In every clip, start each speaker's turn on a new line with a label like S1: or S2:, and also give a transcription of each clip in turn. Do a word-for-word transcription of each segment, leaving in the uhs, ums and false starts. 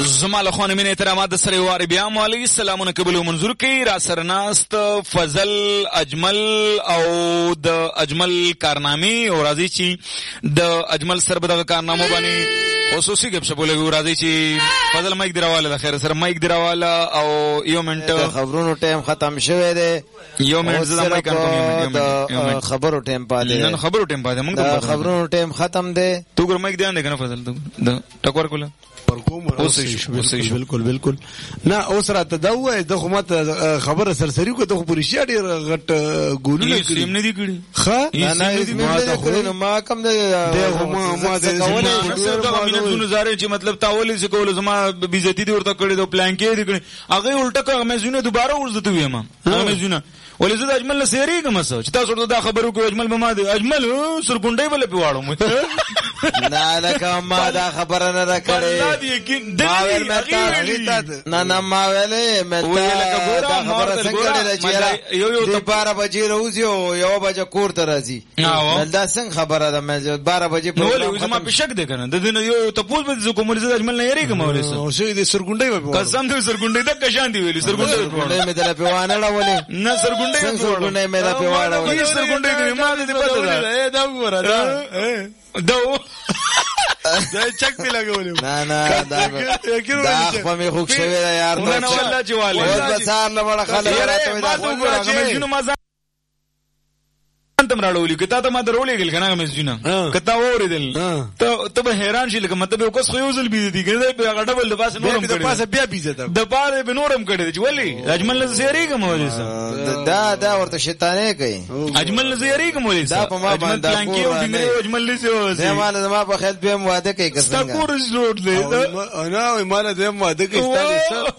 S1: زما له خوانه مینه احترامات د سره واره بیا مولوی سلامونه قبول منظور کی را سرناست فضل اجمل او د اجمل کارنامه او راځي چې د اجمل سره بدغه کارنامه باندې خصوصي گپ شپولې راځي چې فضل مایک دراواله د خیر سره مایک دراواله او یو منټ
S2: خبرونو ټایم ختم شوه دی
S1: یو منټ زما مایک
S2: کنه خبرو ټایم پاله
S1: نن خبرو ټایم پاله موږ
S2: د خبرونو ټایم ختم دی
S1: تو ګر مایک دی نه کنه فضل د ټکور کوله
S3: بالکل بالکل نه اوس راته دا وای د حکومت خبره سرسری کو ته پولیسیا ډیر غټ ګولونه
S1: کړی نه دي کړی
S2: ښه نه نه ما ته خو ما کم د
S3: ما ما د
S1: زمونه زاره چې مطلب تاول څه کول زما بیزتی دي ورته کړی دو پلان کې دي کړی هغه الټه کوم مې زونه دوباره ورزته ویم ما زونه ولې زه د اجمل نه سیری کوم څه چې تاسو ورته دا خبرو کوي اجمل به ما دی اجمل سرګونډي بل په واړو
S2: نه دا کوم دا خبره نه راکړې ما ویل مته نه نه ما ویلې مته دا خبره څنګه ده چې یو یو بارہ بجې راوځي او یو بجې کور ته راځي دا څنګه خبره ده مې بارہ بجې
S1: په نو ولې ما په شک ده کنه د دې یو ته پوز به کوم ولې اجمل نه یری کوم ولې
S3: او شي دې سرګونډي په
S1: قسم دې سرګونډي د کشان دی ویلي سرګونډي
S2: مې دل په وانه راولې
S1: نه سرګونډي
S2: سرګونډي مې دا په وانه
S1: راولې سرګونډي دې ما دې پته ده
S3: دا وګوره دا
S1: دا
S3: دا چک دی لګولې
S2: نه نه دا دا خو مې خوښ شوی یار
S1: نه والله جواله
S2: اوس بسار نه وړه خلک راته
S1: دا وګوره چې مې ما تم راړولې کته ته ما درولې ګل کنه مې زونه کته اوریدل ته ته به حیران شې لکه مطلب یو کس خو یو ځل بي دي کنه په غټه بل د پاسه نورم کړي د پاسه
S3: بیا بيزه ده
S1: د پاره به نورم کړي چې ولی اجمل نه زیری کوم ولې
S2: دا دا ورته شیطانې کوي
S1: اجمل نه زیری کوم ولې
S2: دا په ما باندې
S1: اجمل نه زیو
S2: زه مال ما په خیال به واده کوي که څنګه
S1: ستا کور جوړ دی
S3: نه مال دې واده کوي ستاسو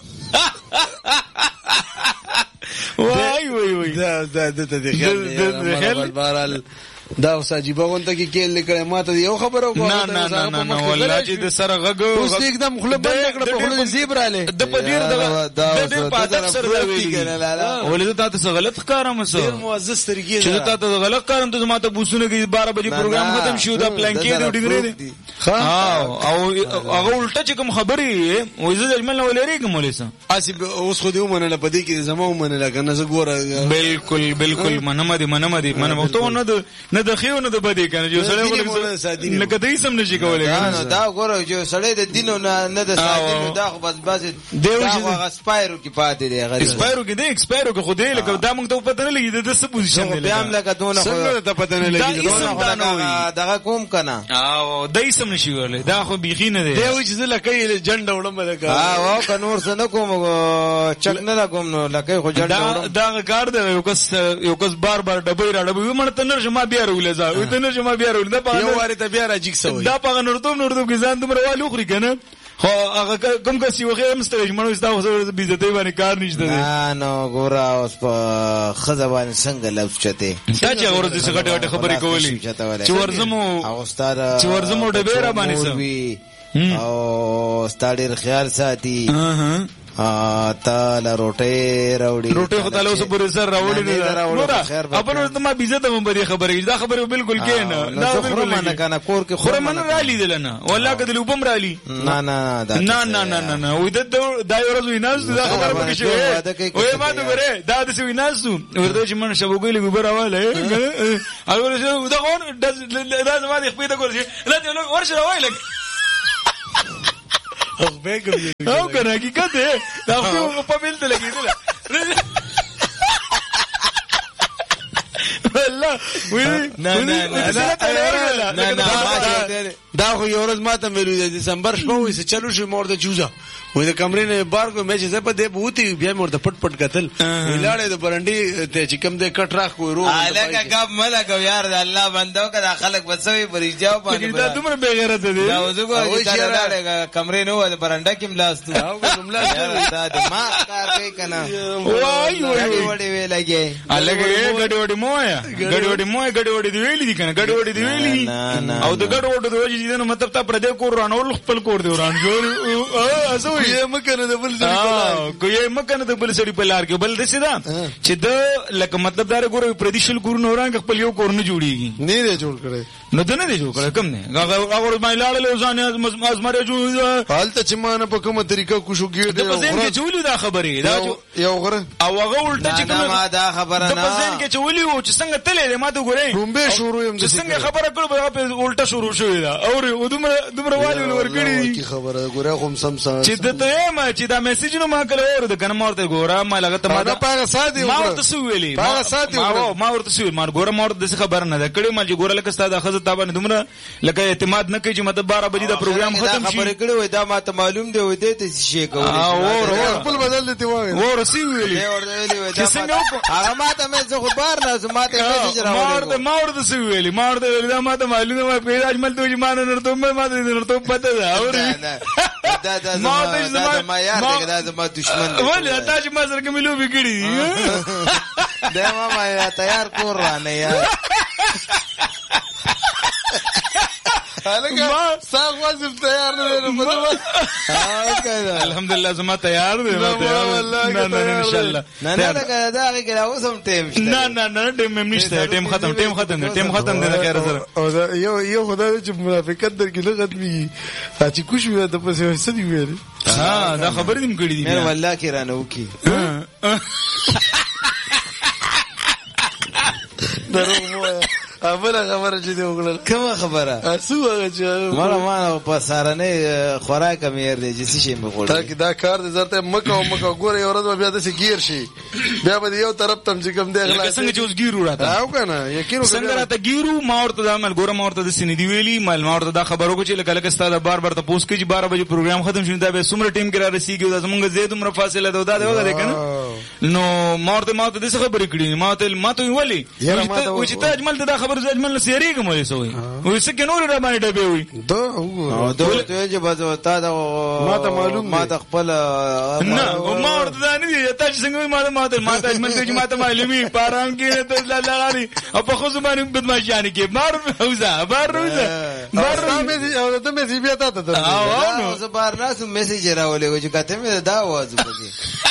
S1: وای وای وای
S3: دا دا د خیال بهرحال دا ساجيبه غونته کې کېل لیکره ماته یو خبره وکړه
S1: نه نه نه نه والله چې د سره غږ
S2: اوس एकदम خله بند کړه په خله زیبراله
S1: د پدیر د د پاتک سره دا ویلی ولې ته تاسو غلط ښکارم سو
S3: ډیر معزز طریقې
S1: چې تاسو غلط ښکارم ته ماته بوسونه کې بارہ بجې پروګرام ختم شو دا پلان کې دی ډیګری دی ها او هغه الټه چې کوم خبري وې زه اجمل نه ولري کوم ولې
S3: اسی اوس خو دې ومنله پدې کې زما ومنله کنه زه ګوره
S1: بالکل بالکل منم دي منم دي منم ته نه نه د خيو نه د بدی کنه جو سړی ولې لکه دې سم نشي کولای
S2: نه دا ګوره جو سړی د دینو نه نه د ساتلو دا خو بس بس
S1: دیو
S2: چې سپایرو کې پاتې دی غریب
S1: سپایرو کې دی ایکسپایرو کې خو دې لکه دا موږ ته پته نه لګي د څه پوزیشن دی
S2: بیا هم لکه دونه
S3: څنګه ته پته نه لګي
S2: دا کوم کنه
S1: او دای سم نشي ولې دا خو بيخي نه دی
S3: دیو چې لکه جنډ وړم لکه
S2: ها او کنور څه نه کوم چک نه کوم نو لکه خو جنډ وړم
S1: دا کار دی یو کس یو کس بار بار ډبې را ډبې مړ ته نرجه ما بیا رولې ځا وې ته نرجه ما بیا رولې دا په
S3: یو واره ته بیا راځي څه
S1: دا په نورتوم نورتوم کې ځان تمره والو خوري کنه خو هغه کوم کس یو خیر مستریج مړو ستا خو بي عزت باندې کار نشته
S2: نه نو ګورا اوس په خزبان څنګه لوڅ چته
S1: دا چې ورته څه غټه غټه خبرې کولې چې ورزمو
S2: او ستاره
S1: چې ورزمو ډبې را باندې
S2: سم او ستاره خیال ساتي ا تعالی روټه راوړي
S1: روټه خو تعالی اوس پورې سر راوړي نه خپل ته ما بيزه ته مبري خبرې دا خبره بالکل کې نه دا بالکل
S2: نه کنه کور کې
S1: خور من را لیدل نه والله کده لوبم را لی
S2: نه نه
S1: نه نه نه نه وې د دا ورځ ویناس دا خبره پکې شوې وې ما ته غره دا د ویناس ورته چې من شبګې لګوبر اواله هغه ورته دا غون دا زما د خپې ته کول شي لا دې لو ورشه راوایله
S3: او بیګم
S1: او کنه حقیقت دی دا خو په مل ته لګیدل والله وی
S2: نه نه نه
S3: نه دا خو یو ورځ ماته ملو د دسمبر شپه وې چې چلو شو مور د جوزا وې د کمرې نه بار کو مې چې زه په دې بوتي بیا مور د پټ پټ قتل ویلاړې د برنډي ته چې کم دې کټ راخ کو رو
S2: الګه کب مله کو یار د الله بندو کړه خلک بسوي پرېجاو باندې
S1: دا دومره بے غیرت دي
S2: دا وځو چې کمرې نه و د برنډه کې ملاستو
S3: او ملاستو
S2: دا د ما کار کوي کنه
S1: وای وای
S2: وړي وی لګي
S1: الګه ګډ وړي مویا ګډ وړي مویا ګډ وړي دی ویلي دي کنه ګډ وړي دی ویلي او د ګډ وړو د وجه چې نو مطلب تا پر دې کور رانول خپل کور دی وران جوړ اسو
S3: یې مکنه د بل سړي په لار
S1: کو یې مکنه د بل سړي په لار کې بل دسه دا چې د لکه مطلب دار ګور پردیشل کور نو وران خپل یو کور نه جوړیږي
S3: نه دی جوړ کړی
S1: نو دنه دی جوړ کړی کم نه هغه هغه مې لاړل ځان از مره جوړ
S3: حالت چې مان په کومه طریقه کوشو ګیر دی
S1: په ځین کې چولې دا خبره دا
S3: یو غره
S1: او هغه الټه چې کوم
S2: ما دا خبره نه
S1: په ځین کې چولې او چې څنګه تلې ما ته ګورې
S3: رومبه شروع يم
S1: چې څنګه خبره کړو په الټه شروع شوې دا او دومره دومره والي ورګړي
S3: کی خبره ګوره کوم سم سم
S1: چې دته ما چې دا میسج نو ما کله ور د کنه مورته ګوره ما لګته ما دا
S3: پاګه ساتي
S1: ما ورته سو ویلي
S3: پاګه ساتي
S1: ما ورته سو ما ګوره مورته د خبر نه ده کړي ما چې ګوره لکه ستاسو خزه تابانه دومره لکه اعتماد نه کوي چې مطلب بارہ بجې دا پروګرام ختم شي
S2: خبرې کړې وای دا ما ته معلوم دی وای دې ته شي کوي
S1: او
S3: خپل بدل دي وای
S1: ور سی ویلي
S2: چې څنګه هغه ما ته مې زه خو بار نه ما ته میسج راوړل
S1: ما ما ورته سی ویلي ما ورته ویلي دا ما ته معلوم دی په اجمل ته چې ما نه نرته ما ته نرته پته ده او
S2: دا دا ما دا ما یار دې دا زما دشمن دی
S1: ولې تا چې ما سره کوم لوبي کړی
S2: دا ما ما تیار کور را نه یار
S3: ما ساغ واسم تیار نه نه
S1: الحمدلله زما تیار دی ما تیار نه نه ان شاء الله
S2: نه نه دا دا کې اوسم ټیم
S1: نه نه نه ټیم نشته ټیم ختم ټیم ختم دی ټیم ختم دی خیر سره
S3: او یو یو خدای چې منافقت درکې نه ختمي چې کوش وي د پسې سدي ویل
S1: ها دا خبرې دم کړې دي
S2: مې والله کې رانه وکي
S3: درو اوله خبره چې دی وکړل
S2: کومه خبره
S3: اسو هغه چې
S2: مړه ما په سارنه خوراک مې دی چې شي مې خوړل
S3: دا کی دا کار دې زرته مکه او مکه ګوره یو ورځ بیا د څه گیر شي بیا به یو طرف تم چې کوم دی
S1: غلا څنګه چې اوس ګیرو راته
S3: او کنه یقینو
S1: څنګه راته ګیرو ما ورته دا مل ګوره ما ورته د سینې دی ویلي مل ما ورته دا خبرو کو چې لکه لکه ستاسو بار بار ته پوس کې چې بارہ بجې پروګرام ختم شوه دا به سمره ټیم کې را رسیږي دا زمونږ زید عمر فاصله ده دا دا ده کنه نو ما ورته ما ته د څه خبرې کړې ما ته ما ته ویلي چې ته اجمل ته دا خبر اجمل سیری کومه سوې وې څنګه نور را باندې ډبې وې
S3: دا وګوره
S2: دا ته چې بازو تا دا
S3: ما ته معلوم
S2: ما ته خپل
S1: نه ما ورته نه دي ته څنګه ما ته ما ته ما ته اجمل ته چې ما ته معلومي پارام کې ته لا لاري او په خو زمانه بدمعشانه کې مار روزه بار روزه
S3: بار مې او ته مې بیا ته ته
S2: او نو زه بار ناسو میسج راولې چې کته مې دا आवाज وکړي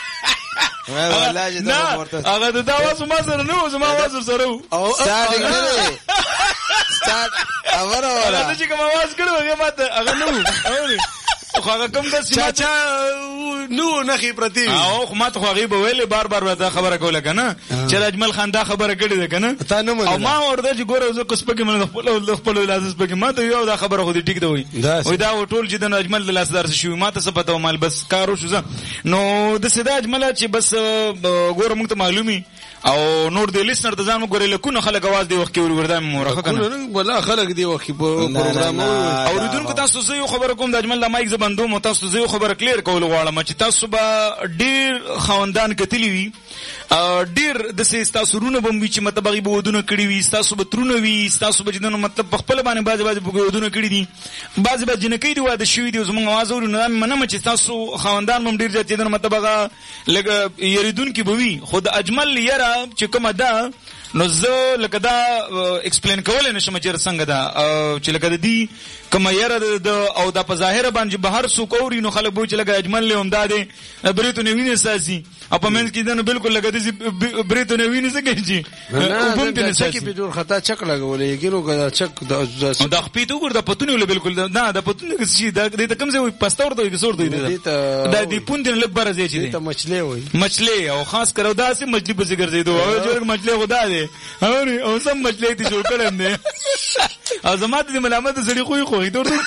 S2: والله چې دا ورته
S1: هغه دا आवाज ما سره نو زما आवाज سره
S2: او ستارټ کړي ستارټ اور اور
S1: هغه چې کوم आवाज کړو هغه ماته هغه نو خو هغه کوم د
S3: چاچا نو نخي پرتی
S1: او خو ماته خو هغه به ویلې بار بار وته خبره کوله کنه چې اجمل خان دا خبره کړې ده کنه او ما ورته چې ګوره زه کوس پکې من خپل خپل لازم پکې ماته یو دا خبره خو دې ټیک ده وي وای دا ټول چې د اجمل لاس دار شي ماته څه پته مال بس کارو شو نو د سیدا اجمل چې بس ګوره موږ ته معلومي او نور د لیسنر د ځانو ګورې لکونه خلک आवाज دی وخت کې ورغدا مورخه کنه
S3: ولا خلک دی وخت په پروګرام
S1: او ردونکو تاسو زه یو خبر کوم د اجمل د مایک زبندو مو تاسو زه یو خبر کلیر کول غواړم چې تاسو به ډیر خوندان کتلی وي ډیر د سې تاسو رونه بم چې مطلب غي بودونه کړی وي تاسو به ترونه وي تاسو به جنونو مطلب په خپل باندې باز باز بودونه کړی دي باز به جنکې دی واده شوی دی زموږ आवाज ورونه منم چې تاسو خوندان مم ډیر ځاتې دنه مطلب هغه لګ یریدون کې بوي خود اجمل یرا چې کومه ده نو زه لکه دا ایکسپلین کول نه شم چې څنګه دا چې لکه د دې کومه یره د او د په ظاهر باندې بهر سو کوري نو خلک بو چې لکه اجمل له همدادې بریتو نوینه ساسي او په منځ کې دا بالکل لکه د بریتو نوینه څه کوي
S3: او په دې سکه په جوړ خطا چک لګولې یګینو دا چک
S1: د خپېتو ګور د پتونی ول بالکل نه د پتونی کې شي دا د کوم ځای پستور دوی کې سور دوی دا د پوند لګ بر ځای چې
S3: ته مچلې وای
S1: مچلې او خاص کرو دا سي مچلې په ذکر زیدو او جوړ مچلې خدا دې او او سم مچلې دې جوړ کړم نه او زمات دې ملامت سړي خو خو دې ورته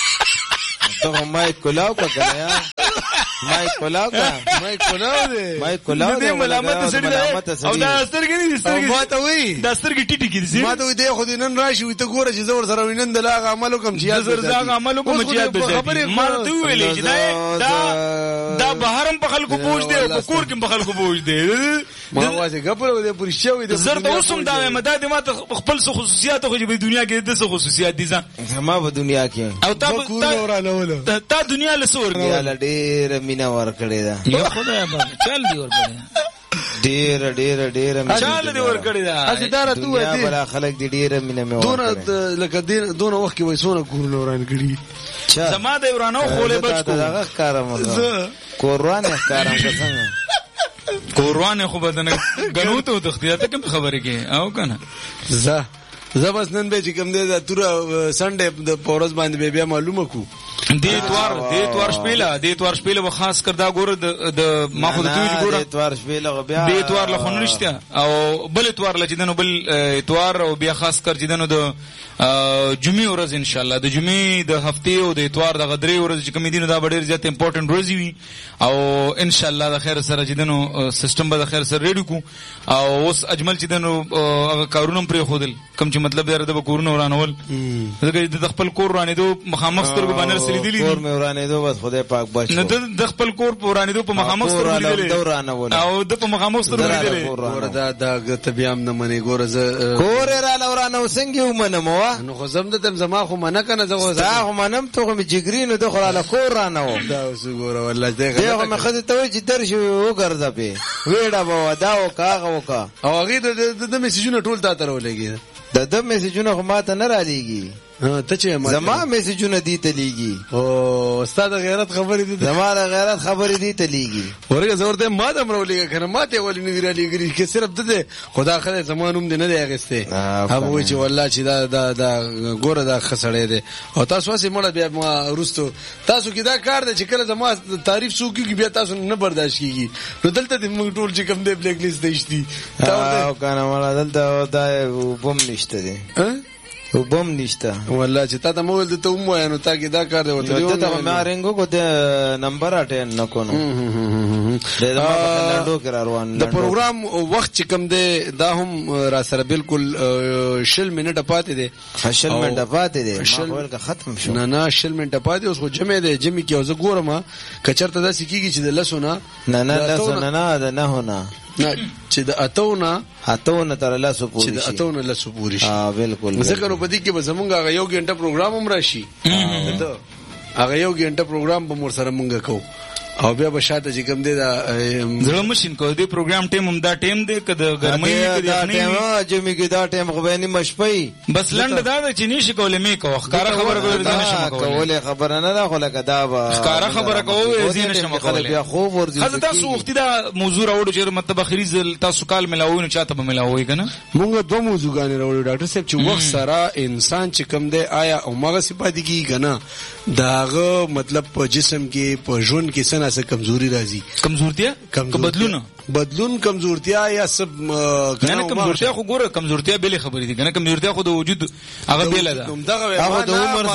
S2: ته مای کولاو کا کنه مای کولاو کا
S3: مای کولاو دې
S2: مای کولاو
S1: دې ملامت سړي او دا سترګې دې سترګې
S3: ما ته وای
S1: دا سترګې ټیټي کې
S3: ما ته وای دې خو دې نن راشي ته ګوره چې زور سره وینن د لاغ عملو کوم چې
S1: زور زاغ عملو کوم چې یاد ما ته ویلې چې دا دا بهرم په خلکو بوج دی او په کور کې په خلکو بوج دی
S3: ما واسه غپلو دې پوری شوی دې
S1: زر ته اوسم دا مداد ما ته خپل خصوصیات خو په دنیا کې د څه خصوصیات دي ځه
S2: ما په دنیا کې
S1: او تا تا دنیا له سور
S2: کې ډېر مینا ور کړی دا
S1: یو خدای باندې چل دی ور کړی
S2: ډیر ډیر ډیر
S1: چاله دی ور کړی دا
S3: اځدار ته وای
S2: دي بل خلک دی ډیر مینه مې
S3: دونه لکه دین دونه وخت کې وای سونه کورونه وران کړی
S1: زما د ورانو خولې بچ کو
S2: دا کارم کورونه کارم څنګه
S1: کورونه خو بدن غنو ته تختیاته کوم خبره کې او کنه
S3: زه زه بس نن به چې کوم دی دا تور سنډه د پورز باندې به بیا معلومه کو
S1: د اتوار د اتوار شپېله د اتوار شپېله و خاص کر دا ګوره د ماخذ توج ګوره
S2: د اتوار شپېله بیا
S1: د اتوار له خون نشته او بل اتوار له جدنو بل اتوار او بیا خاص کر جدنو د جمعې ورځ ان شاء الله د جمعې د هفته او د اتوار د غدري ورځ چې کوم دینو دا ډېر زیات امپورټنت ورځ وي او ان شاء الله د خیر سره جدنو سیستم به د خیر سره ریډي کو او اوس اجمل جدنو هغه کارونه پرې خودل کوم چې مطلب دی د کورونو ورانول دغه د خپل کور ورانې دو مخامخ سترګو باندې لیدلی
S2: کور مې ورانې دو بس خدای پاک بچ
S1: نه د خپل کور په ورانې دو په مخامخ سترګو لیدلی او د په مخامخ سترګو لیدلی
S3: ګور دا دا تبيام نه منی ګور ز
S2: کور را لورانه وسنګ یو منمو
S3: نو خو زم د تم زما خو منه کنه زغه
S2: دا خو منم ته مې جګرینو د خلاله کور رانه و
S3: دا وس ګور والله دغه
S2: دغه مخه ته چې درشو وګرځا په وېډا بوا دا او کاغه وکا
S3: او هغه د میسجونه ټول تا ته ولګي
S2: د د میسجونه خو ماته نه را لېږي
S3: ته چې
S2: زما میسجونه دي ته لیږي
S3: او استاد غیرت خبرې دي
S2: زما د غیرت خبرې دي ته لیږي
S3: ورګه زور ته ما د مرولې کنه ماته ولې نه دی را لېږي چې صرف د خدا خدای زمانوم دې نه دی اغسته هغه وای چې والله چې دا دا دا ګوره دا خسړې دي او تاسو واسه مړه بیا ما روستو تاسو کې دا کار دی چې کله زما تعریف سو کې بیا تاسو نه برداشت کیږي نو دلته دې موږ ټول چې کوم دی بلیک لیست دیشتي
S2: او کنه مړه دلته دا بم نشته دي وبم نشته
S3: والله چې تا ته مول د ته مو نو تا کې دا کار دی وته
S2: یو ته ما رنګو کو ته نمبر اټین نکو نو د ما په لندو کې روان
S3: د پروګرام وخت چې کم دی دا هم را سره بالکل شل منټه پاتې دی
S2: شل منټه پاتې دی ما ول ختم شو
S3: نه نه شل منټه پاتې اوس خو جمع دی جمع کې اوس ګورم کچرته دا سکیږي چې د لسونه
S2: نه نه لسونه نه ده نه هونه
S3: نه چې د اتونه
S2: اتونه تر لاسو پوری
S3: شي چې د اتونه لاسو پوری شي
S2: ها بالکل
S3: ځکه نو پدې کې به زمونږ هغه یو غنټه پروګرام هم راشي ته هغه یو غنټه پروګرام به مور سره مونږ کوو او بیا به شاته چې کوم دی دا
S1: زړه مشین کو دی پروګرام ټیم هم دا ټیم دی کده ګرمۍ کې دا
S2: ټیم چې می کې دا ټیم خو به نه مشپي
S1: بس لند دا چې نشي کولای می کو ښکارا خبره کول نه شم
S2: کولای خبره نه ده خو لکه دا
S1: ښکارا خبره کوو زین شم کولای
S2: بیا خو ورځي
S1: خزه تاسو وخت دا موضوع راوړو چې مطلب اخري ځل تاسو کال ملاوي نو چاته به ملاوي کنه
S3: مونږ دوه موضوعګان راوړو ډاکټر صاحب چې وخت سره انسان چې کم دی آیا او ماغه صفات کی کنه داغه مطلب په جسم کې په ژوند کې څنګه څه کمزوري راځي
S1: کمزورتیا که بدلون
S3: بدلون کمزورتیا یا سب
S1: کنه کمزورتیا خو ګوره کمزورتیا به خبرې دي کنه کمزورتیا خو د وجود هغه بیل ده
S2: هغه د عمر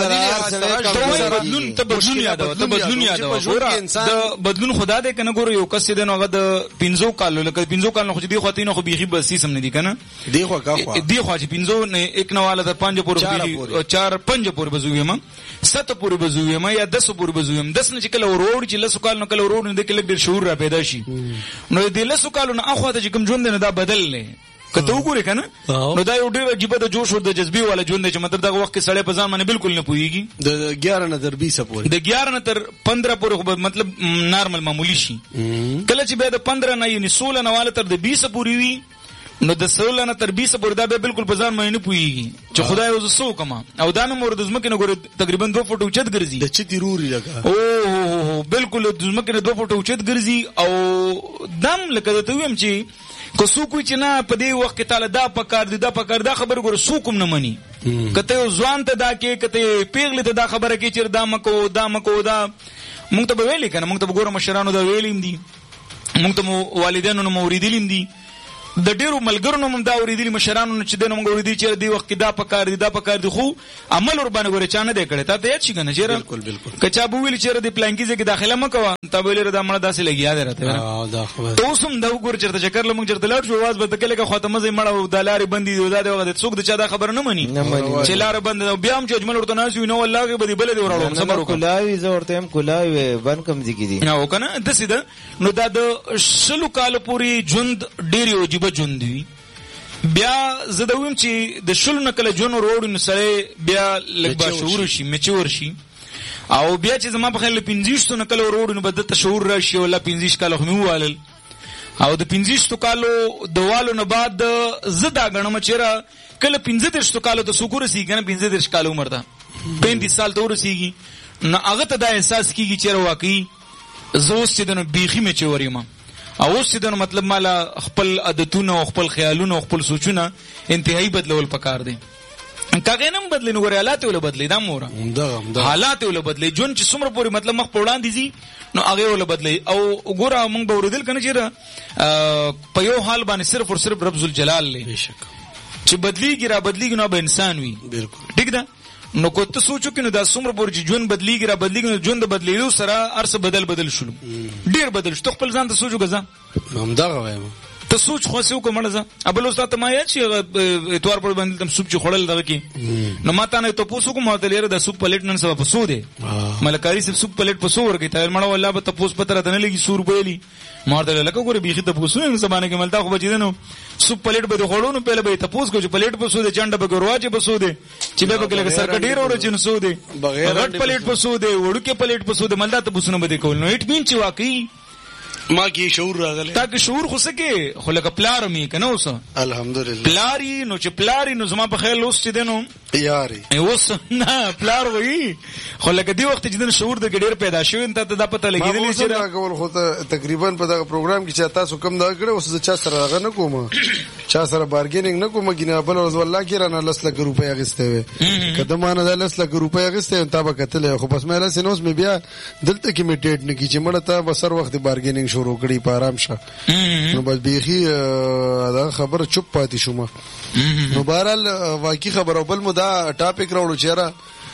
S2: سره
S1: بدلون ته بدلون یاد او ته بدلون یاد او د بدلون خدا دې کنه ګوره یو کس دې نو هغه د پنځو کالو لکه پنځو کالو خو دې خو تینو خو بيخي بسې سم نه دي کنه
S3: دی خو کا خو
S1: دی خو چې پنځو نه یک نواله د پنځه پورې چار پنځه پورې بزویم ست پورې بزویم یا دس پورې بزویم دس نه چې کله وروړ چې لسو کال نو کله وروړ نه د کله ډیر شعور را پیدا شي نو د لسو کالو نه اخو ته چې کوم ژوند نه دا بدل نه کته وګوري کنه نو دا یو ډیر عجیب د جوش او د جذبي والا ژوند چې مطلب دغه وخت کې سړی په ځان باندې بالکل نه پويږي
S3: د اګیارہ نه تر بیس پورې
S1: د اګیارہ نه تر پندرہ پورې مطلب نارمل معمولی شي کله چې به د پندرہ نه یعنی سولہ نه والا تر د بیس پورې وي نو د سولہ نه تر بیس پورې دا به بالکل په ځان باندې نه پويږي چې خدای او زسو کما او دا نو مرد زمکه نه ګور تقریبا دو فوټ اوچت ګرځي
S3: د چتی روري لګا
S1: او بالکل د زمکه نه دو فوټ اوچت ګرځي او دم لکه ته ویم چې کو سو کوی چې نه په دې وخت کې تعالی دا پکار دي دا پکار دا خبر ګور سو کوم نه مني کته ځوان ته دا کې کته پیغله ته دا خبره کې چې دا مکو دا مکو دا مونږ ته ویلې کنه مونږ ته ګور مشرانو دا ویلې دي مونږ ته والدینو نو موریدلین دي د ډیرو ملګرو نوم دا اوریدلی مشرانو چې دنه موږ اوریدي چې دی وخت کې دا پکار دي دا پکار دي خو عمل ور باندې ګورې چانه دی کړه ته یاد شي کنه چې
S3: بالکل بالکل
S1: کچا بو ویل چې د پلانکیزه کې داخله مکو ته ویل دا مړه داسې لګیا دی راته
S3: اه دا خبره
S1: ته اوسم دا وګور چې چکر لمږ چرته لاړ شو आवाज به تکله کې خاتمه زې مړه د لارې بندي دی دا دی څوک د چا دا خبر نه مني چې لار بند بیا هم چې اجمل ورته ناس نو والله به بل دی وراړو صبر وکړه
S2: کلاوي زورته هم کلاوي بن کم ځکی دي
S1: نو کنه د سیده نو دا د شلو کال پوری ژوند ډیر عجیب ژوند دی بیا زدویم چې د شلو نکله جون روړ نو سره بیا لږ با شعور شي مچور شي او بیا چې زما په خیال پنځه نکله روړ نو بده تشعور راشي ولا پنځه کال خو میوالل او د پنځه کالو دوالو نه بعد زدا غنم چیرې کله پنځه کالو ته سکور سي کنه پنځه کالو عمر ده پینتیس سال ته ورسیږي نو هغه ته دا احساس کیږي چې واقعي زوس چې دنو بیخي مې چوري ما او اوس چې دنو مطلب مالا خپل عادتونه او خپل خیالونه او خپل سوچونه انتهایی بدلول پکار دي کاغه نم بدلی نو غره حالات ول بدلی دا مور حالات ول بدلی جون چې څومره پوری مطلب مخ پوړان دي نو هغه ول بدلی او ګوره موږ به ورودل کنه چې په یو حال باندې صرف او صرف رب ذل جلال له چې بدلیږي را بدلیږي نو به انسان وي بالکل ٹھیک ده نو کو ته سوچو کینو دا څومره پوری چې جون بدلیږي را بدلیږي نو جون د بدلیدو سره ارس بدل بدل شول ډیر بدل شو خپل ځان ته سوچو غزا
S3: هم دا وایم
S1: ته سوچ خو سې وکړه زه ابل استاد ما یې چې اتوار پر باندې تم سوپ چې خړل دغه کې نو ماته نه ته پوسو کوم ته لري د سوپ پلیټ نن سبا پسو دي ملکاری سب سوپ پلیټ پسو ورګی ته مړ والله به ته پوس پتر ته نه لګي سور بولی مارته لکه ګوره بیخي ته پوسو ان زمانه کې ملتا خو بچی نو سوپ پلیټ به خړو نو پهله به ته پوس کو چې پلیټ پسو دي چنده به ګورواجه پسو دي چې به به لکه سرکډیر اور چې نسو دي غټ پلیټ پسو دي وړو کې پلیټ پسو دي ملدا ته پوسونه به کول نو اټ مين چې واقعي
S3: ما کې شعور راغلی
S1: تا کې شعور خو سکه خو لکه پلار مې کنه اوس
S3: الحمدلله
S1: پلاری نو چې پلاری نو زما په خیال اوس چې دینو
S3: یاري
S1: اوس نه پلار وای خو لکه دی وخت چې دین شعور د ګډیر پیدا شوی ته دا پته لګیدلی چې
S3: ما کول خو تقریبا په دغه پروګرام کې چې تاسو کم دا کړو اوس چا سره راغ نه کوم چا سره بارګینګ نه کوم ګینه بل ورځ والله کې رانه لس لک روپیا غسته وي کده مانه د لس لک روپیا غسته تا به کتل خو بس مې لاس نوس مې بیا دلته کې میټیټ نه کی چې مړه ته بسر وخت بارګینګ شروع کړي په آرام شه نو بس بیخي دا خبر چوپ پاتې شوم نو بهرحال واقعي خبر بل مدا ټاپک راوړو چیرې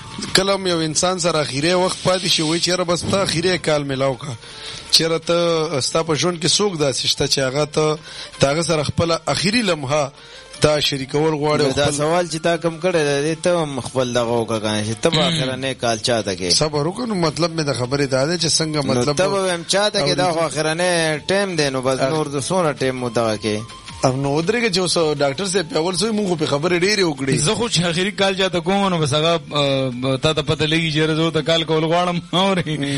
S3: کلم یو انسان سره اخیره وخت پاتې شي وای چیرې بس ته اخیره کال ملاو کا چیرې ته ستا په ژوند کې څوک داسې شته چې هغه ته تاغه سره خپل اخیری لمحه دا شریکول غواړي
S2: دا سوال چې تا کم کړی دی ته خپل دغه وکړه چې ته اخر نه کال چاته کې
S3: صبر وکړو مطلب مې د خبرې دا ده چې څنګه مطلب
S2: ته هم چاته کې دا اخر نه ټیم دی نو بس نور د سونه ټیم مو دا کې
S3: اب نو درګه چې اوس ډاکټر صاحب په اول سوی موږ په خبرې ډېرې وکړې
S1: زه خو چې اخري کال جاته کوم نو بس هغه تا ته پته لګي چې زه ته کال کول غواړم اور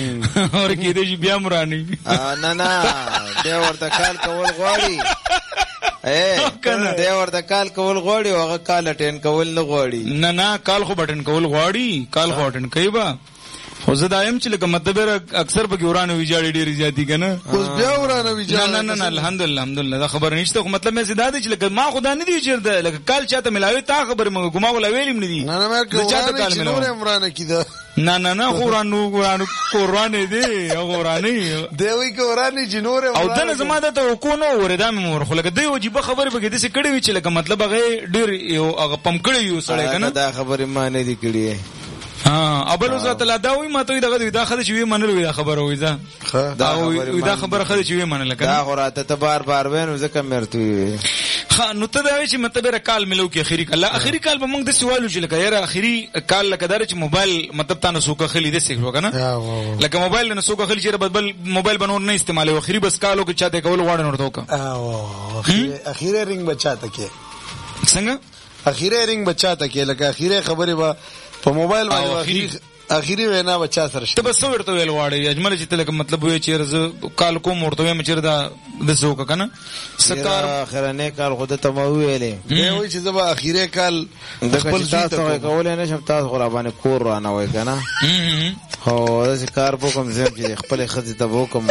S1: اور کې دې بیا مرانی
S2: نه نه دې ورته کال کول غواړي اے دې ورته کال کول غواړي او هغه کال اټین کول نه غواړي
S1: نه نه کال خو بټن کول غواړي کال خو اټین کوي با خو زه دایم چې لکه مطلب اکثر په ګورانه ویجاړي ډېری زیاتی کنه
S3: اوس بیا ورانه ویجاړي
S1: نه نه نه الحمدلله الحمدلله دا خبر نشته خو مطلب مې زیاده دي چې لکه ما خدا نه دی چې لکه کال چاته ملاوي تا خبر مې ګما ولا ویلم نه دي
S3: نه نه مې چاته کال ملاوي عمرانه کیده
S1: نه نه نه قرانو قرانو قرانه دی قرانه
S3: دی وی قرانه جنور
S1: او دنه زما د کو نو وردا مې مور خو لکه دی واجب خبر به کې دې څه کړي وی چې لکه مطلب هغه ډېر یو هغه پم کړي یو سړی کنه
S2: دا خبره ما نه دی کړی
S1: ها ابل وزات الله دا وی ماته دا دا خدای چې وی منل دا خبره وی دا دا وی دا خبره خدای چې وی منل کنه
S2: دا غراته ته بار بار وینو ځکه مرتوي
S1: ها نو ته دا وی چې مطلب کال ملو کې اخیری کال اخیری کال به موږ د سوالو چې لکه یاره اخیری کال لکه دار چې موبایل مطلب تاسو سوکه خلی دې سیکرو کنه لکه موبایل نه سوکه خلی چې بل موبایل بنور نه استعمال اخیری بس کالو کې چاته کول غواړي نو ورته
S3: او اخیری رنگ بچاته کې
S1: څنګه
S3: اخیری رنگ بچاته کې لکه اخیری خبره به په موبایل باندې اخیری وینا بچا سره
S1: ته بس ورته ویل واړی اجمل چې تلک مطلب وی چې رز کال کوم ورته مې چیر دا د زوکه کنه
S2: سکار اخر نه کال خود ته مو ویلې
S3: دی وی چې زما اخیری کال
S2: د خپل تاسو کول نه شم تاسو غرابانه کور را نه وای کنه هو دا کار په کوم ځم چې خپل خزي ته وکم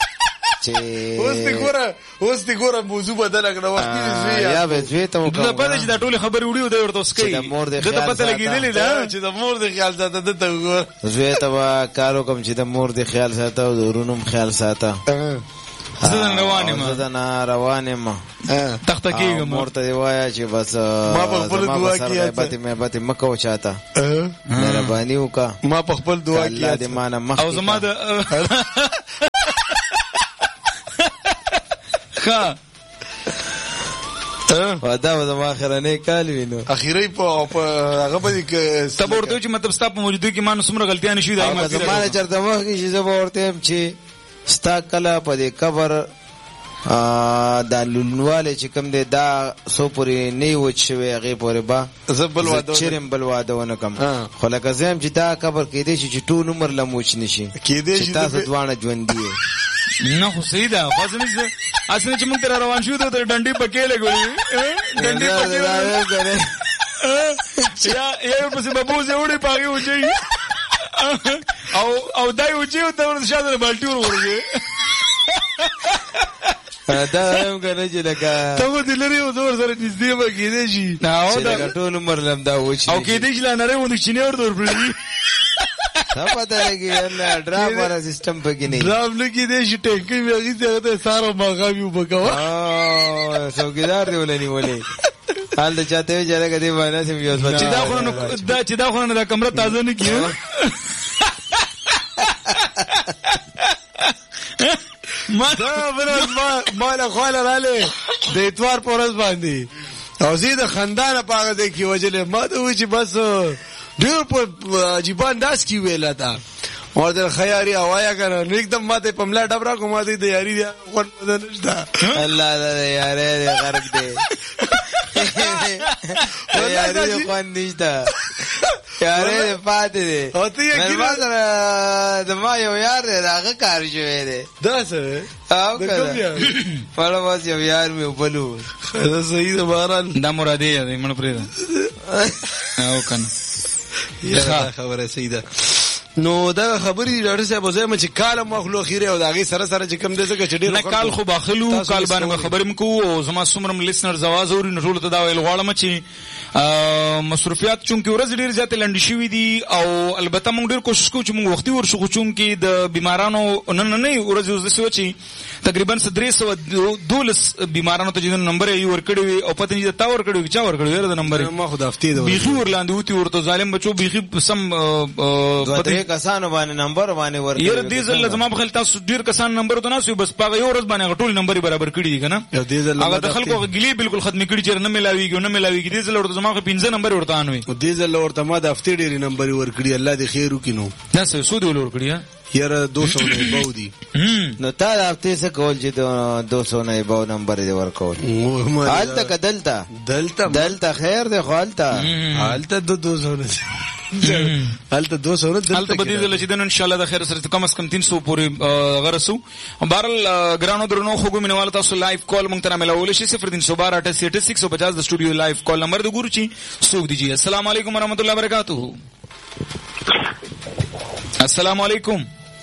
S3: اوس دې ګوره اوس دې ګوره موضوع بدل کړه وخت دې
S2: یا به زوی ته وکړه
S1: دا پته چې دا ټول خبرې وړي دا ورته سکي دا پته لګیدلې دا
S3: چې د مور د خیال ساته د ته وګور
S2: زوی ته کارو کوم چې د مور د خیال ساته او د ورونو خیال ساته
S1: زدن روانه ما
S2: زدن روانه ما
S1: تخته کېږم
S2: مور ته وایا چې بس
S3: ما په خپل دعا کې
S2: پاتې مې پاتې مکو چاته مهرباني وکا
S3: ما په خپل دعا کې
S2: الله دې مانه مخ
S1: او زما د ها
S2: ودا ودا ما اخرنه کال وینو
S3: اخیری په هغه باندې کې
S1: تب ورته چې مطلب ستا په موجودګۍ کې ما څومره غلطیاں شوې دای ما
S2: زمانه چرته مخ کې چې زه ورته چې ستا کله په دې قبر دا لونواله چې کوم دی دا سو پوری نه و چې هغه پوری با
S3: زبل واده
S2: چرم بل واده ونه کوم خو لکه زم چې دا قبر کې دی چې ټول عمر لموچ نشي
S3: کې دی
S2: چې تاسو دوانه ژوند دی
S1: نه خو سیدا خو زمي اسنه چې موږ تر روان شو ته ډنډي پکې لګولې ډنډي پکې یا یو په سبب وځي وړي پاږي وځي او او دای وځي ته ورشاده بالټي ورورږي
S2: دا هم کنه چې لکه
S3: ته دې لري او زور سره نږدې ما کېدې شي
S2: نو دا ټول عمر لم دا وځي
S1: او کېدې چې لاره ونه چینه ورته ورپړي
S2: څه پته لګي نه ډراپ ولا سیستم پکې نه
S3: ډراپ لګي دې چې ټینګي ویږي ته سارو ماغاوي وبکوا
S2: او څوګیدار دی ولني ولې حال د چاته وی جره کدي باندې سم یو
S1: چې دا خو نو دا چې دا خو نه دا کمره تازه نه کیو
S3: ما دا ورځ ما مال خپل رااله د اتوار پورز باندې او زیاده خندانه پاغه دې کی وجله ما ته وی چې بس ډیر په جیبان داس کی ویلا تا اور در خیاري اوایا کنه एकदम ماته پملا ډبره کومه دې یاري دی خو نشتا
S2: الله الله یاره دې غرق دې یاره خو نشتا یاره پاتې دې
S3: او ته یې
S2: کله د ما یو یار راغه کار شوې دې
S3: دا څه
S2: او کله فالو واس یو یار مې وبلو
S3: دا صحیح ده بهران
S1: دا مرادي دی من پرې او کنه
S3: یا خبره سیده نو دا خبرې ډېر څه به زما چې کال مخلو خیره او دا غي سره سره چې کم دې څه چې ډېر
S1: نه کال خو باخلو کال باندې خبرې مکو او زما سمرم لیسنر زواز اوري نو ټول ته دا ویل غواړم چې مصرفيات چونکه ورځ ډېر زیات لاندې شوې دي او البته موږ ډېر کوشش کوو چې موږ وختي ورشو چونکه د بیمارانو نن نه ورځ ورځ سوچي تقریبا درې سوه دولس بیمارانو ته جن نمبر یې ورکړی وي او پته نه تا ورکړی چې ورکړی ور د نمبر
S3: ما خو د هفته دی
S1: بيخي ورلاندې وتی ورته ظالم بچو بيخي سم
S2: پته کسانو باندې نمبر باندې ورکړی
S1: یره دې ځل لازم په خپل تاسو ډیر کسان نمبر ته ناسو بس پاغه یو ورځ باندې ټول نمبر برابر کړی دي کنه هغه د خلکو غلي بالکل ختمي کړی چې نه ملاويږي نه ملاويږي دې ځل ورته زما په پنځه نمبر ورته انوي
S3: دې ځل ورته ما د هفته ډیر نمبر ورکړی الله دې خیر وکینو
S1: نه څه سود ورکړی
S3: یره دو سو نه بودی
S2: نو تا د هفته څخه کول چې دو سو نه بو نمبر دې ورکول حالت کدلتا
S3: دلتا
S2: دلتا خیر دې خالتا
S3: حالت دو سو نه حالت دو سو نه
S1: حالت بدیل چې دن ان شاء الله د خیر سره کم از کم تین سو پورې غرسو بهرال ګرانو درنو خو ګمنه والا تاسو لایو کال مونږ ته ملاول شي صفر تین سو بارہ اٹھاسی اٹھاسی ایک سو پچاس د سټوډیو لایو کال نمبر د ګورو چی سوګ دیجیے السلام علیکم ورحمۃ اللہ وبرکاتہ السلام علیکم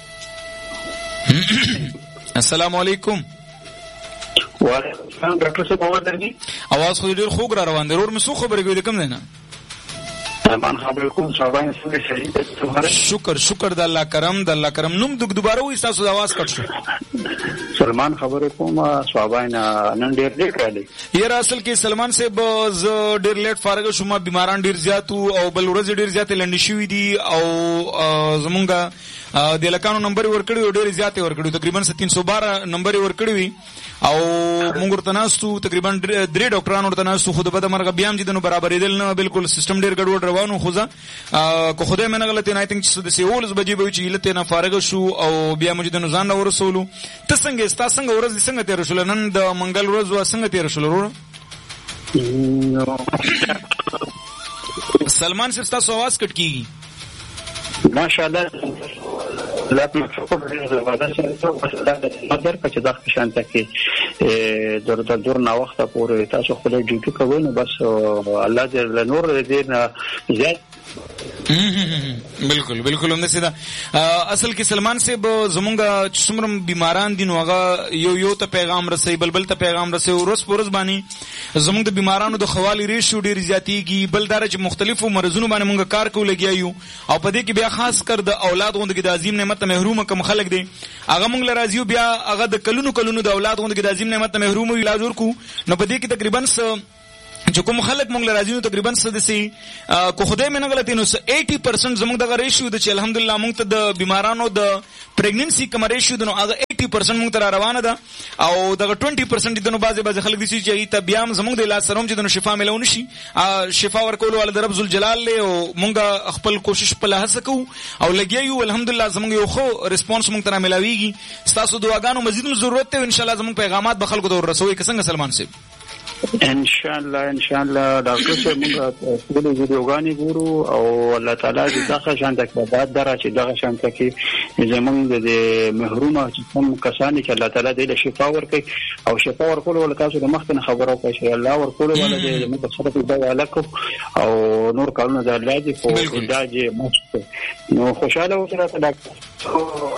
S1: السلام علیکم
S4: وعلیکم السلام ډاکټر صاحب اواز درځي
S1: اواز خو ډیر خوږ را روان دی ور مې سو خبرې کوي کم نه
S4: سلمان خبر کوم صاحبان څنګه شهید
S1: شکر شکر د الله کرم د الله کرم نوم د دوباره وې تاسو د आवाज کټ شو
S4: سلمان خبر کوم صاحبان نن ډیر لیټ راځي
S1: یې اصل کې سلمان صاحب ز ډیر لیټ فارغ شوم بیماران ډیر زیات او بل ورځ ډیر زیات لنډ شوې دي او زمونږه د لکانو نمبر ورکړی ډیر زیات ورکړی تقریبا تین سو بارہ نمبر ورکړی او موږ ورته ناسو تقریبا درې ډاکټرانو ورته ناسو خو د بده مرګ بیا هم جدنو برابرې دل نه بالکل سیستم ډیر ګډوډ روانو خو ځه کو خدای مې نه غلطی نه آی تھنک چې د سیولز بجې به چې لته نه فارغ شو او بیا موږ د نزان ورسولو ته څنګه ستا څنګه ورځ څنګه تیر شول نن د منګل ورځ وا څنګه تیر شول ورو سلمان صاحب تاسو आवाज کټ کیږي
S4: ماشاءالله لا تشوفوا هذا مدر چې دا شانته کې در در دور نا وخت پورې تاسو خپل ډیوټي کوئ نو بس الله دې نور دې نه زیات
S1: بالکل بالکل هم نسیدا اصل کې سلمان صاحب زمونږه څومره بیماران دي نو هغه یو یو ته پیغام رسي بلبل ته پیغام رسي ورس پورز باندې زمونږ د بیمارانو د خوالي ریشو ډیر زیاتېږي بل درجه چې مختلفو مرزونو باندې مونږ کار کوو لګیایو او په دې کې بیا خاص کر د اولاد غوندې د عظیم نعمت محروم کم خلک دي هغه مونږ لرازیو بیا هغه د کلونو کلونو د اولاد غوندې د عظیم نعمت محروم وي علاج ورکو نو په دې کې تقریبا چې کوم خلک مونږ لرازیو تقریبا سدسي کو خدای مې نه غلطی نو اسی پرسنٹ زموږ دغه ریشیو د چې الحمدلله مونږ ته د بیمارانو د پریګننسي کوم ریشیو د نو هغه اسی پرسنٹ مونږ ته روانه ده او دغه بیس پرسنٹ د نو بعضه بعضه خلک دي چې ته بیا زموږ د علاج سره چې د شفا ملون شي شفا ورکول ول د رب ذل جلال له او مونږ خپل کوشش په لحاظ کوو او لګیو الحمدلله زموږ یو خو ریسپانس مونږ ته ملاويږي تاسو دعاګانو مزید ضرورت ته ان شاء الله زموږ پیغامات به خلکو ته ورسوي څنګه سلمان صاحب
S4: ان شاء الله ان شاء الله ډاکټر صاحب موږ ټول ویډیوګانې ګورو او الله تعالی دې دغه شان د کبات درا چې دغه شان کې زمونږ د محرومه چې کوم کسان چې الله تعالی دې شفا ورکړي او شفا ورکول ول تاسو د مخکنه خبرو کوي چې الله ورکول ول دې موږ سره په علاقه او نور کارونه د الله دې په علاج نو خوشاله اوسه ډاکټر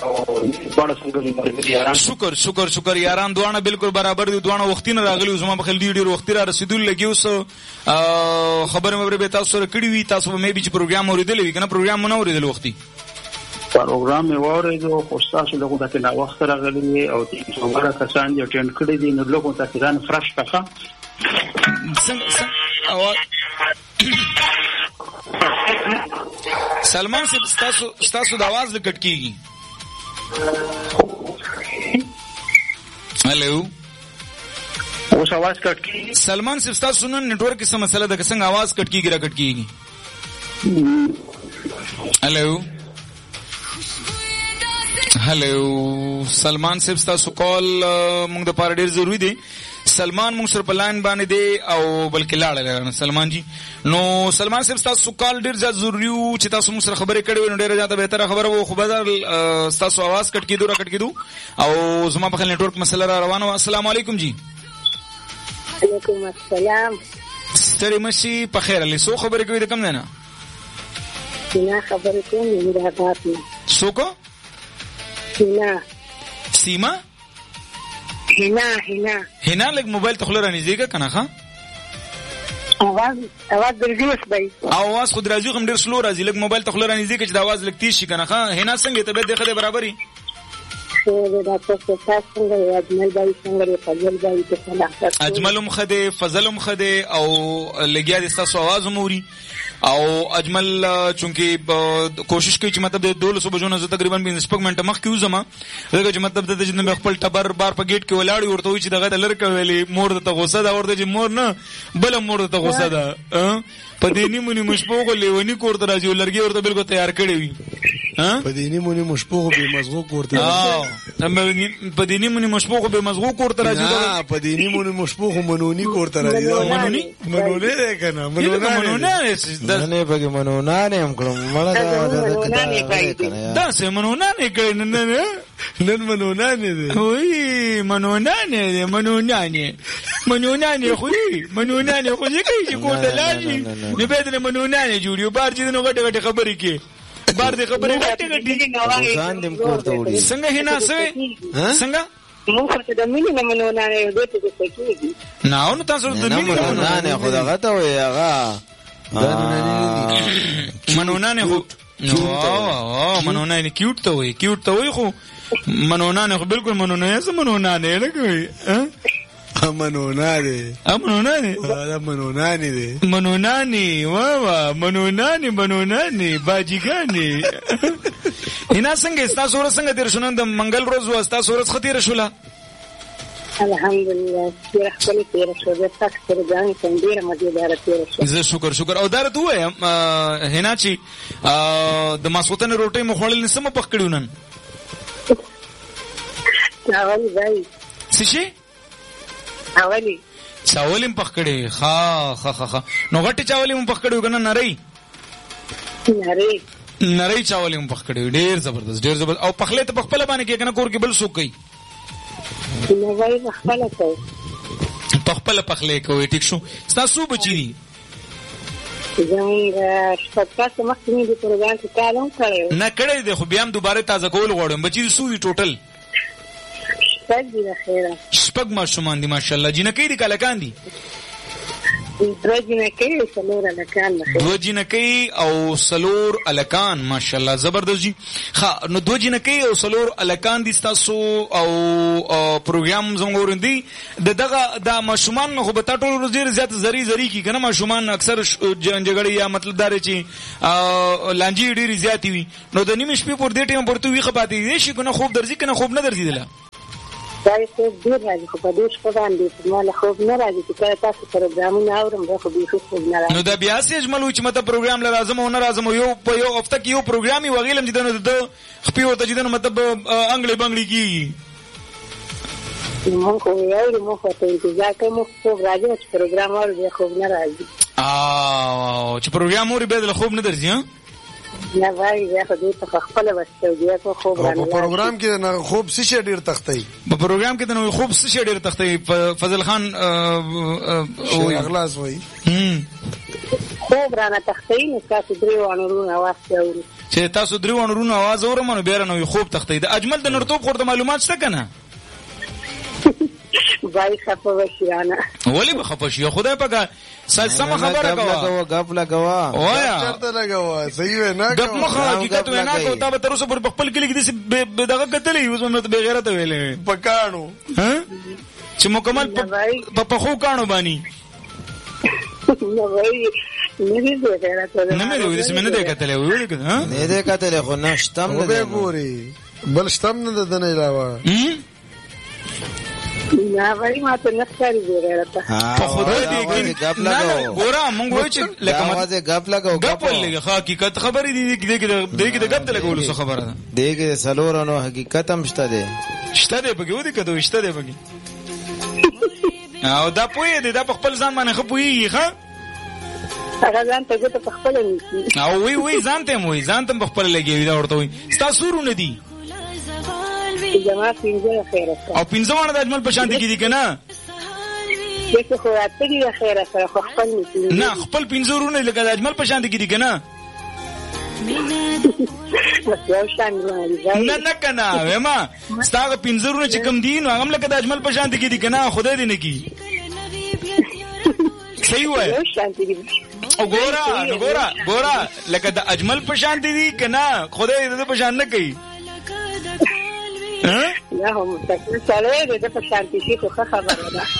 S1: شکر شکر شکر یاران دوانه بالکل برابر دي دوانه وختینه راغلی زما په خل دی ډیر وخت را رسیدل لګي اوس خبره مبره به تاسو سره کړی وي تاسو به مې به پروګرام اوریدل وي کنه پروګرام نه اوریدل وختي
S4: پروګرام یې اوریدو خو تاسو له دغه نه وخت راغلی او تاسو هغه کسان چې ټینډ کړی دي نو لوګو تاسو ځان فرش کړه
S1: سلمان صاحب تاسو تاسو د आवाज لکټ کیږي هلو
S4: اوس आवाज کټ کیږي
S1: سلمان صاحب تاسو نن نتورک څه مسله ده څنګه आवाज کټ کیږي را کټ کیږي هلو هلو سلمان صاحب تاسو کال موږ د پاره ډیر ضروری دی سلمان موږ سره په لاین باندې دی او بلکې لاړل سلمان جی نو سلمان صاحب تاسو کال ډیر زیات ضروری او چې تاسو موږ سره خبرې کړې نو ډیره زیاته بهتره خبره وو خو بدر تاسو आवाज کټ کیدو را کټ کیدو او زما په خل نتورک مسله را روانه السلام علیکم جی
S5: وعلیکم السلام
S1: ستړي مشي په خیر علي سو خبرې کوي د کم نه نه
S5: سینا خبرې کوي د حقاتي
S1: سو کو
S5: سینا
S1: سیما
S5: هنا هنا
S1: هنا لګ موبایل ته خلره نږدې کنه ښا
S5: اواز اواز درځي وسبای
S1: اواز خود راځي کوم ډیر سلو راځي لګ موبایل ته خلره نږدې کې د اواز لګ تیز شي کنه ښا هنا څنګه ته به دغه برابرۍ اجملم خده فضلم خده او لګیا د تاسو आवाज موري او اجمل چونکی کوشش کوي چې مطلب د دولسو بجو نه تقریبا پنځه شپږ منټه مخ کیو زما دغه چې مطلب د جن خپل ټبر بار په گیټ کې ولاړی ورته وي چې دغه د لړکه ویلي مور ته غوسه دا ورته چې مور نه بل مور ته غوسه ده په دې نیمونی مشپوغ لیونی کور ته راځي لرګي ورته بالکل تیار کړی وي ها
S3: په دې نیمونی مشپوغ به مزغو کوړته
S1: اه په دې نیمونی مشپوغ به مزغو کوړته راځي
S3: دا په دې نیمونی مشپوغ منونی کوړته راځي
S1: منونی
S3: منونی کنه منونی
S2: نه پکې منونانه هم کړم مړه دا
S1: دا څه منونانه کړي نه نه
S3: نن منونانه دي
S1: وای منونانه دي منونانه منونانه خو منونانه خو ځکه چې کوړته لاږي نه به دې منونانه جوړیو بار چې نو غټه غټه خبرې کې بار دې خبرې غټه غټه
S2: ځان دې کوړته وړي
S1: څنګه هنا څه څنګه
S5: موږ ته د مینې منونانه دوی ته کوي
S1: نه نو تاسو د مینې
S2: منونانه خدا غته وي هغه
S1: منونانه خو نو منونانه کیوټ ته وي کیوټ ته وي خو منونانه خو بالکل منونانه څه منونانه نه کوي ها
S3: منونانه
S1: منونانه
S3: دا منونانه دي
S1: منونانه وا وا منونانه منونانه باجیګانه هنا څنګه تاسو ورځ څنګه تیر شونه د منګل روز وا تاسو ورځ خطیر شولا
S5: الحمدلله ډیر خپل تیر شو د تک تر ځان څنګه مزیدار تیر شو
S1: زه شکر شکر او درته وایم هنا چې د ماسوتن روټي مخول نسمه پخ کړو نن
S5: چاول بای
S1: سشي
S5: چاولي
S1: چاولم پخ کړي ها ها ها نو غټي چاولم پخ کړو کنه نری
S5: نری
S1: نری چاولم پخ کړي ډیر زبردست ډیر زبردست او پخله ته پخپل باندې کې کنه کور کې بل سوق کوي
S5: نو وای پخپل کوي
S1: پخپل پخله کوي ټیک شو تاسو بچی
S5: څنګه شپږ مخکې د پروګرام ته کالم کړو
S1: نه کړی دی خو بیا هم دوباره تازه کول غواړم بچی سو دی ټوټل
S5: شپږ دی خیره
S1: شپږ ماشومان دي ماشاءالله جنکی دي کلکان دي
S5: دو جنکی سلور الکان
S1: دو جنکی او سلور الکان ماشاءالله زبردست جی ها نو دو جنکی او سلور الکان دي تاسو او پروګرام زموږ ورندي د دغه د ماشومان خو به ټول ورځ ډیر زیات زری زری کی کنه ماشومان اکثر جنجګړی یا مطلب دار چې لانجی ډیر زیات وي نو د نیمه شپې پر دې ټیم پرته وی خپاتې دي شي کنه خوب درځي کنه خوب نه درځي دله
S5: دای څه ډیر راځي خو په دې شپه باندې مال خوب نه راځي چې تاسو پروګرامونه اورم به خو به خوب نه راځي
S1: نو دا بیا سي اجمل چې مته پروګرام لازم او نه لازم یو په یو هفته کې یو پروګرامي وغیلم چې دنه د خپل ته چې دنه مطلب انګړي بنګړي کی
S5: مونږ خو یو مونږ ته انتظار کوو خوب راځي چې پروګرام اورو بیا خوب نه راځي.
S1: او چې پروګرام اوري بیا د خوب نه درځي؟ ها
S5: نه وای بیا خو دې په خپل واسطه بیا کو خوب رانه.
S3: په پروګرام کې نه خوب څه شي ډیر تختای؟
S1: په پروګرام کې نه خوب څه شي ډیر تختای؟ فضل خان
S3: او اخلاص وای
S5: خوب رانه تختای نو تاسو درې وانورونه आवाज اورئ.
S1: چې تاسو درې وانورونه आवाज اورم نو بیا نو خوب تختای. د اجمل د نرتوب خورته معلومات شته کنه؟
S5: وای خفه وشیانه.
S1: ولی به خفه شي خدای پاک سم خبره کوه.
S2: غف لګوا
S1: وایا
S3: چرته لګوا صحیح نه
S1: غف مخه حقیقت نه کو تا به تر اوسه پر خپل کلی کې دې دغه کتلې اوس مې به غیرت ویلې
S3: پکانو
S1: ها چې مکمل په پخو کانو باندې
S5: نو وای نه دې غیرت
S1: نه مې وې دې نه دې کتلې وې ها
S2: نه دې کتلې خو نشتم نه
S3: به ګوري بل شتم نه د نه علاوه
S5: نه وای ما ته نخاري دی غیرت.
S1: په خدای دې کې غپ لګاو ګورا مونږ وای چې لکه
S2: ماته غپ لګاو
S1: غپ ولګه حقیقت خبرې دي دې کې دې کې غپ لګول څه خبره ده
S2: دې کې سلورانو حقیقت هم شته ده
S1: شته ده بګو دې کده شته ده بګي او دا پوی دې دا په خپل ځان باندې خپوي ښه
S5: هغه ځان ته ګوت په خپل نيسي
S1: او وی وی ځان ته موي ځان ته په خپل لګي دا ورته وي تاسو ورونه دي
S5: جما پینځه خیره
S1: او پینځه ونه د اجمل په شان دي کې دي کنه
S5: چې خو راته دي خیره سره خپل نيسي
S1: نه خپل پینځه ورونه لکه د اجمل په شان دي کې دي کنه نه نه کنه وېما ستاسو پینځه ورونه چې کم دي نو هغه لکه د اجمل په شان دي کې دي کنه خدای دې نه کی صحیح وای او ګورا ګورا ګورا لکه د اجمل په شان دي کنه خدای دې په شان نه کوي
S5: ها یا هم تاسو سره دې په شانتي شي خو خبره ده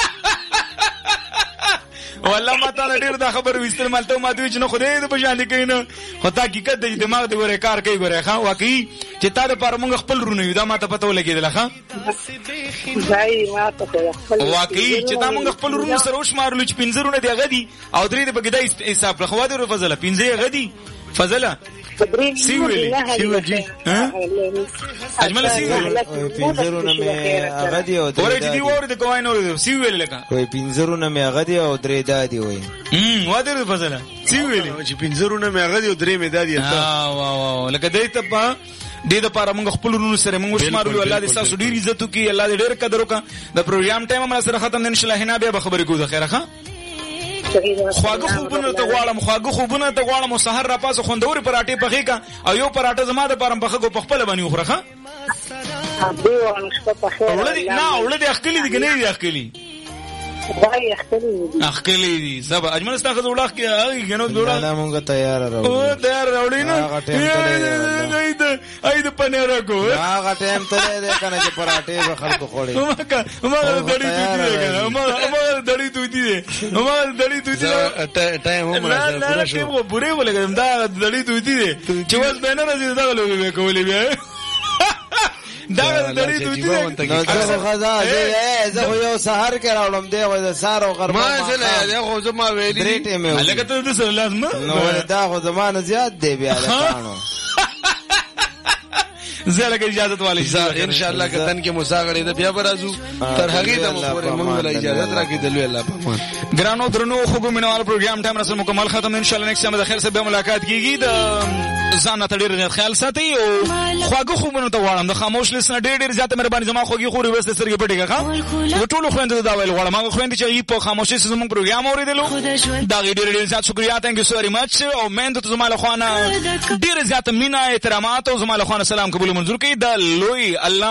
S1: والله ما ته ډیر دا خبر وستل مالته ما دوی چې نو خدای دې په شان دي کین خو تا حقیقت د دماغ د ګوره کار کوي ګوره ښا واقعي چې تا د پر موږ خپل رونه یو دا ما ته پته ولګیدل ښا
S5: ځای ما ته خپل
S1: واقعي چې تا موږ خپل رونه سره وشمارلو چې پنځرونه دی غدي او درې د بګدای حساب خو دا فضله پنځه غدي فضله
S2: سیویلی
S1: سیویلی ها اجمل سیویلی
S2: پینځرونه مې هغه دی او
S1: درې دی ور د کوای نو سیویلی لکه
S2: کوئی پینځرونه مې هغه دی او درې دادی وای
S1: هم واده د فضله سیویلی
S3: چې پینځرونه مې هغه دی او درې مې دادی
S1: ها وا وا لکه دې ته په دې د پاره موږ خپل ورونو سره موږ شمارو الله دې تاسو ډیر عزت وکي الله دې ډیر قدر وکا د پروګرام ټایم ما سره ختم ان شاء الله نه بیا خبرې کوو خیره ښه خواږه خوبونه ته غواړم خواږه خوبونه ته غواړم سحر را پاسه خوندوري پراټې پخې کا او یو پراټه زما د پرم پخې کو پخپل باندې وخره ولدي نه ولدي اخکلی دي کنه دي اخکلی
S5: وای اخکلی دي
S1: اخکلی دي زب اجمل استاخ جوړه کې هغه غنو جوړه
S2: نه مونږ تیار راو
S1: او تیار راوړی نه
S2: هغه ټیم ته
S1: اید اید پنیر کو
S2: هغه ټیم ته ده کنه چې پراټې به خلکو خوړي
S1: مکه ما دړی دوی دي ما ما دړی دوی دي ما دړی دوی دي
S3: ټایم هم
S1: پورا شو ټیم پورې ولګم دا دړی دوی دي چې واس به نه راځي دا لوګي کولې بیا دا دړی دوی دي
S2: نو زه خزا زه یو سحر کې راولم دی او سحر او غرمه
S3: ما زله دا خو زما ویلې
S2: درې ټیمه
S1: لکه ته د سره لازم
S2: نو دا خو زمانه زیات دی بیا لکانو
S1: زه لکه اجازه والی
S3: ان شاء الله کتن کې مساغړې ده بیا برازو تر هغه د مخورې موږ له اجازه راکې د لوی الله په امان
S1: ګرانو درنو خو مینوال پروګرام ټایم رسل مکمل ختم ان شاء الله نیکسټ ټایم د خیر سره به ملاقات کیږي د ځان ته ډیر خیال ساتي او خواږه خوبونو ته غواړم د خاموش لسنه ډیر ډیر زیاته مهرباني زما خوږي خوري وسته سرګې پټیږه ښا ټول خويند دا ویل غواړم هغه خويند چې په خاموشي سره موږ پروګرام اوریدلو دا ډیر ډیر زیات شکریا ثانک یو سو مچ او مند ته زما له خوانه ډیر زیاته مینا احترامات او زما له خوانه سلام قبول منظور کړي د لوی الله